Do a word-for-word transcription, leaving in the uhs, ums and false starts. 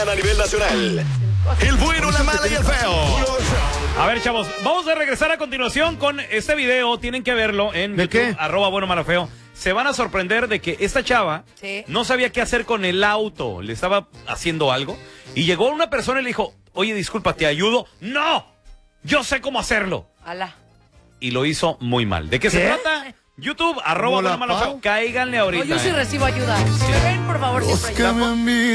A nivel nacional. El bueno, la mala y el feo. A ver, chavos, vamos a regresar a continuación con este video. Tienen que verlo en ¿De YouTube, qué? arroba bueno, malo, feo. Se van a sorprender de que esta chava Sí. no sabía qué hacer con el auto. Le estaba haciendo algo. Y llegó una persona y le dijo, oye, disculpa, ¿te ayudo? ¡No! Yo sé cómo hacerlo. Alá. Y lo hizo muy mal. ¿De qué, se ¿Qué? trata? YouTube, arroba ¿Cómo la bueno, malo, feo. Pau? Cáiganle No, ahorita. yo sí eh. recibo ayuda. Ven, por favor, siempre ayuda.